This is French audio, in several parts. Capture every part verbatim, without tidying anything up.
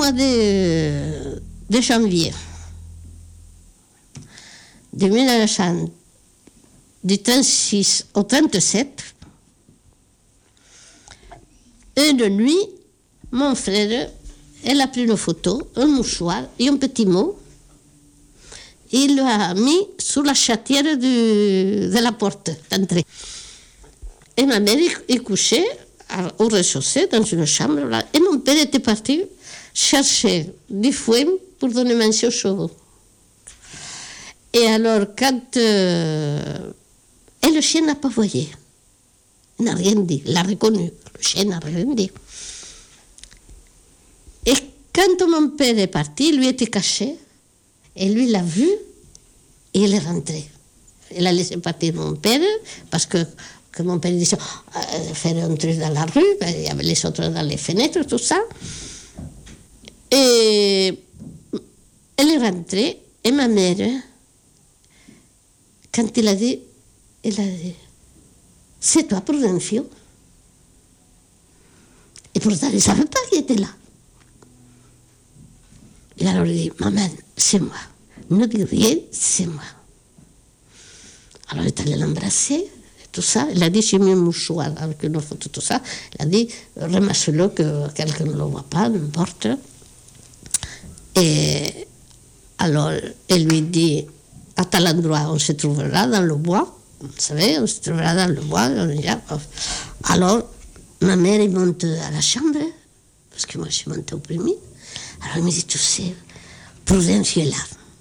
mois de, de janvier de mille neuf cents, du trente-six au trente-sept, une nuit, mon frère, elle a pris une photo, un mouchoir et un petit mot. Il l'a mis sous la chatière du, de la porte d'entrée. Et ma mère est couchée au rez-de-chaussée, dans une chambre, là, et mon père était parti chercher du fouet pour donner manger aux chevaux. Et alors, quand... Euh, et le chien n'a pas voyé. Il n'a rien dit, il l'a reconnu. Le chien n'a rien dit. Et quand mon père est parti, lui était caché, et lui l'a vu, et il est rentré. Il a laissé partir mon père, parce que, que mon père disait euh, faire un truc dans la rue, il y avait les autres dans les fenêtres, tout ça. Et elle est rentrée, et ma mère, quand il a dit, elle a dit, c'est toi, Prudencio. Et pourtant, il ne savait pas qu'il était là. Et alors, il dit, maman, c'est moi. Ne dis rien, c'est moi. Alors, il est allé l'embrasser, tout ça. Il a dit, j'ai mis un mouchoir avec une photo, tout ça. Il a dit, ramasse-le, que quelqu'un ne le voit pas, n'importe. Et alors, elle lui dit, à tel endroit, on se trouvera dans le bois. Vous savez, on se trouvera dans le bois. Alors, ma mère, elle monte à la chambre, parce que moi, je suis montée au premier. Alors, elle me dit, tu sais, Prudencio est là.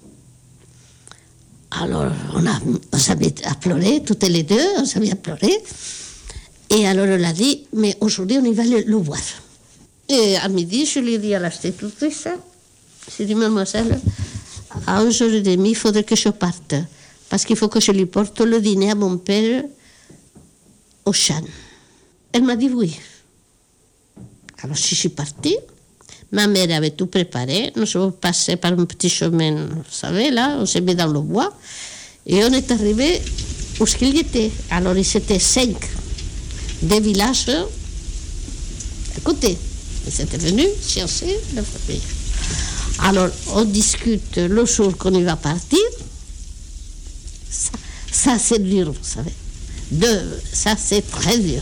Alors, on, a, on s'est mis à pleurer, toutes les deux, on s'est mis à pleurer. Et alors, elle a dit, mais aujourd'hui, on y va le, le voir. Et à midi, je lui ai dit à l'institutrice, j'ai dit, mademoiselle, à onze heures trente, il faudrait que je parte, parce qu'il faut que je lui porte le dîner à mon père au champ. Elle m'a dit oui. Alors, je suis partie. Ma mère avait tout préparé. Nous sommes passés par un petit chemin, vous savez, là, on s'est mis dans le bois. Et on est arrivé où ce qu'il était. Alors, ils étaient cinq des villages à côté. Ils étaient venus chercher la famille. Alors, on discute le jour qu'on y va partir. Ça, ça c'est dur, vous savez. De, ça, c'est très dur.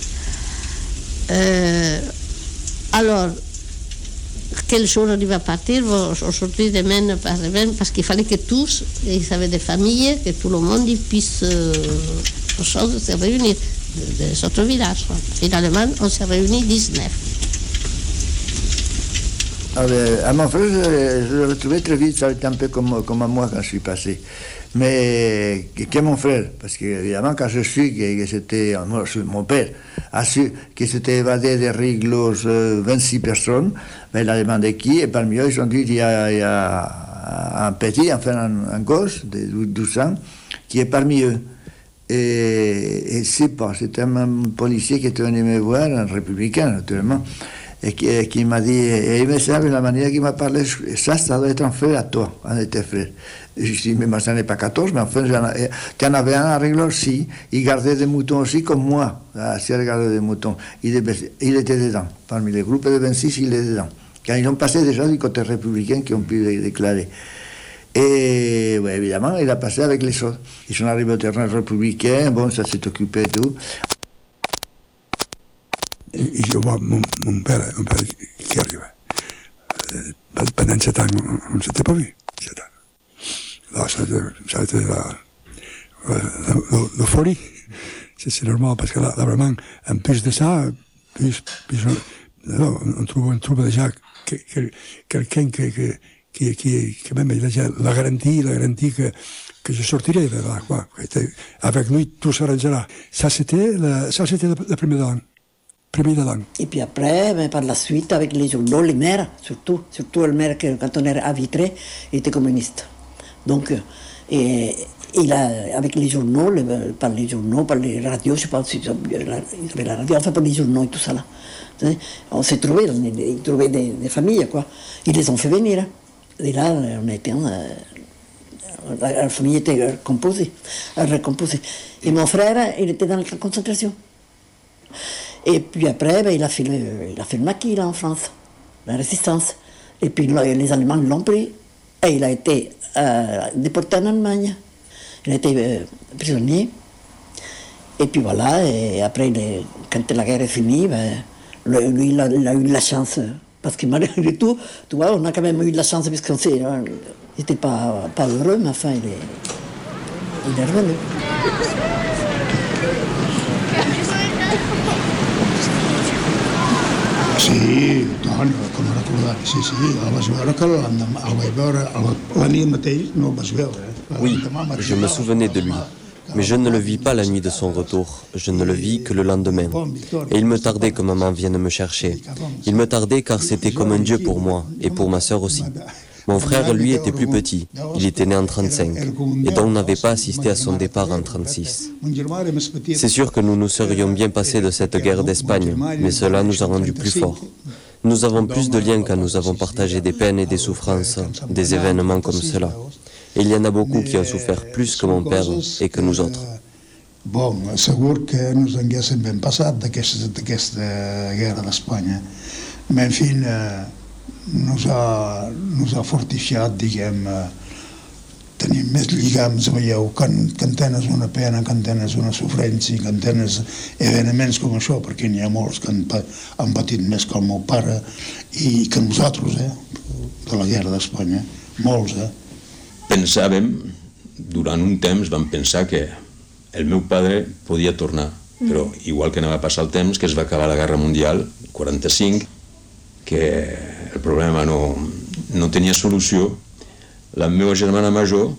Euh, alors, quel jour on y va partir? Aujourd'hui, demain, pas demain, parce qu'il fallait que tous, ils avaient des familles, que tout le monde puisse euh, se réunir des autres villages. Finalement, on s'est réunis dix-neuf. Alors, à mon frère, je, je le retrouvais très vite, ça a été un peu comme, comme à moi quand je suis passé. Mais que mon frère, parce qu'évidemment, quand je suis, que, que c'était, moi, mon père a su qu'il s'était évadé des Riglos euh, vingt-six personnes, mais il a demandé qui, et parmi eux, ils ont dit qu'il y a, il y a un petit, enfin un, un gosse de douze ans, qui est parmi eux. Et, et c'est pas, c'était un, un policier qui était venu me voir, un républicain naturellement, et qui, et qui m'a dit, et il me savait la manière qu'il m'a parlé, ça, ça doit être un frère à toi, un de tes frères. Et je dis, mais moi, ça n'est pas quatorze, mais enfin, tu en avais un à Riglos aussi, il gardait des moutons aussi comme moi, s'il regardait des moutons. Il, il était dedans, parmi les groupes de vingt-six, il est dedans. Quand ils ont passé déjà du côté républicain qui ont pu les déclarer. Et ouais, évidemment, il a passé avec les autres. Ils sont arrivés au terrain républicain, bon, ça s'est occupé et tout. Et je vois mon, mon père, mon père qui arrive. Euh, pendant sept ans, on ne s'était pas vu. Sept ans. Là, ça, ça a été l'euphorie. C'est normal, parce que là, là, vraiment, en plus de ça, plus, plus, là, on, trouve, on trouve déjà que, que, quelqu'un qui, qui, qui, qui, qui même il a déjà la garantie, la garantie que, que je sortirai de là, quoi. Avec lui, tout s'arrangera. Ça, c'était la, ça, c'était la, la première année. Et puis après, ben, par la suite, avec les journaux, les maires, surtout, surtout le maire, quand on est à Vitré, il était communiste. Donc, et, il a, avec les journaux, le, par les journaux, par les radios, je ne sais pas si il y avait la radio, enfin par les journaux et tout ça là. On s'est trouvé, ils trouvaient des, des familles, quoi. Ils les ont fait venir. Et là, on était, euh, la, la famille était composée, recomposée. Et mon frère, il était dans le camp de concentration. Et puis après, ben, il, a fait le, il a fait le maquis là en France, la résistance. Et puis les Allemands l'ont pris. Et il a été euh, déporté en Allemagne. Il a été euh, prisonnier. Et puis voilà, et après, est, quand la guerre est finie, ben, lui, il a, il a eu la chance. Parce que malgré tout, tu vois, on a quand même eu de la chance, parce qu'on sait, hein, il n'était pas, pas heureux, mais enfin, il est, il est revenu. Sí, tant, com a recordar, sí, sí, el vas veure que l'endemà, el vaig veure, la nit mateix no el vas veure. Oui, je me souvenais de lui, mais je ne le vis pas la nuit de son retour, je ne le vis que le lendemain. Et il me tardait que maman vienne me chercher. Il me tardait car c'était comme un dieu pour moi, et pour ma sœur aussi. Mon frère, lui, était plus petit. Il était né en trente-cinq, et donc n'avait pas assisté à son départ en trente-six. C'est sûr que nous nous serions bien passés de cette guerre d'Espagne, mais cela nous a rendus plus forts. Nous avons plus de liens quand nous avons partagé des peines et des souffrances, des événements comme cela. Et il y en a beaucoup qui ont souffert plus que mon père et que nous autres. Bon, segur que nous haguéssim ben passat d'aquesta guerra d'Espanya. Mais en fi, nous ha, nous ha fortificat, diguem, tenim més lligams, veieu, quan, quan tens una pena, quan tens una sofrència, quan tens esdeveniments com això, perquè n'hi ha molts que han, han patit més que el meu pare i que nosaltres, eh, de la guerra d'Espanya, molts, eh. Pensàvem, durant un temps vam pensar que el meu pare podia tornar, però igual que anava a passar el temps, que es va acabar la Guerra Mundial, quaranta-cinc, que el problema no, no tenia solució, la meva germana major,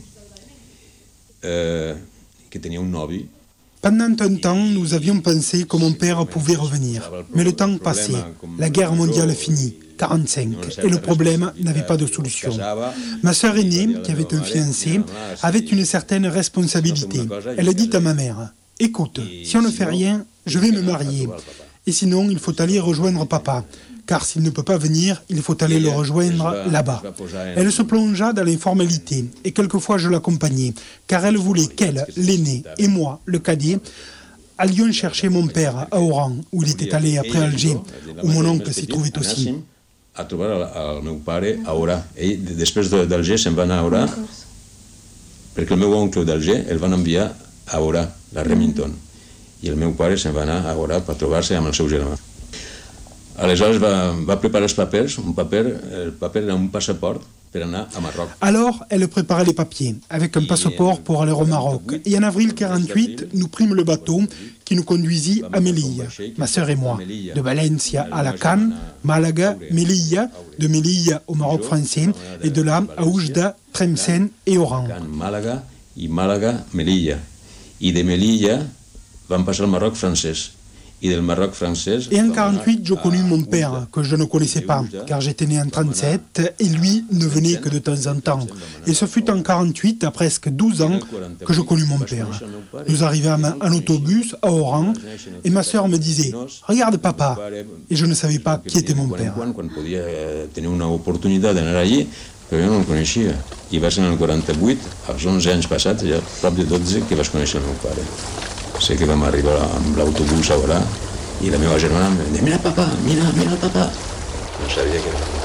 euh, qui tenia un novi. Pendant un temps, nous avions pensé que mon père pouvait revenir. Mais le temps passait. La guerre mondiale finit, quarante-cinq, et le problème n'avait pas de solution. Ma sœur aînée, qui avait un fiancé, avait une certaine responsabilité. Elle a dit à ma mère, « Écoute, si on ne fait rien, je vais me marier. Et sinon, il faut aller rejoindre papa. Car s'il ne peut pas venir, il faut aller le rejoindre là-bas. » Elle se plongea dans les formalités, et quelquefois je l'accompagnais, car elle voulait qu'elle, l'aînée, et moi, le cadet, allions chercher mon père à Oran, où il était allé après Alger, où mon oncle s'y trouvait aussi. A trobar el meu pare a Orà. Ell, després d'Alger, se'n va anar a Orà, perquè el meu oncle d'Alger el van enviar a Orà, a Remington, i el meu pare se'n va anar a Orà per trobar-se amb el seu germà. Aleshores va, va preparar els papers, un paper, el paper era un passaport per anar a Maroc. Alors, elle préparait les papiers, avec un passeport pour aller au Maroc. Et en avril quarante-huit, nous prîmes le bateau qui nous conduisit à Melilla, ma sœur et moi, de Valencia à la Cannes, Malaga, Melilla, de Melilla au Maroc français, et de là à Oujda, Tlemcen et Oran. Malaga i Malaga, Melilla. I de Melilla vam passar al Maroc francès. Et en quarante-huit, je connus mon père, que je ne connaissais pas, car j'étais né en trente-sept, et lui ne venait que de temps en temps. Et ce fut en quarante-huit, à presque douze ans, que je connus mon père. Nous arrivâmes en autobus à Oran, et ma sœur me disait « Regarde papa !» Et je ne savais pas qui était mon père. Però jo no el coneixia. I va ser en el quaranta-vuit, als onze anys passats, ja prop de dotze, que vaig conèixer el meu pare. Sé que vam arribar amb l'autobús a Orà i la meva germana em va dir, mira papa, mira, mira el papa. No sabia que era